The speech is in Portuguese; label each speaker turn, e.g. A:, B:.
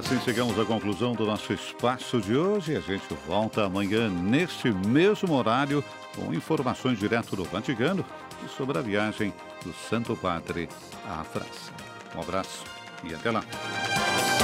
A: assim chegamos à conclusão do nosso espaço de hoje. A gente volta amanhã neste mesmo horário com informações direto do Vaticano e sobre a viagem do Santo Padre à França. Um abraço e até lá.